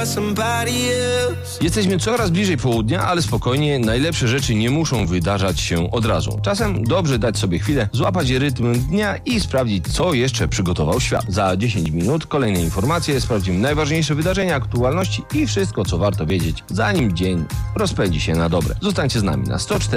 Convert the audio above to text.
Jesteśmy coraz bliżej południa, ale spokojnie, najlepsze rzeczy nie muszą wydarzać się od razu. Czasem dobrze dać sobie chwilę, złapać rytm dnia i sprawdzić, co jeszcze przygotował świat. Za 10 minut kolejne informacje, sprawdzimy najważniejsze wydarzenia, aktualności i wszystko, co warto wiedzieć, zanim dzień rozpędzi się na dobre. Zostańcie z nami na 104.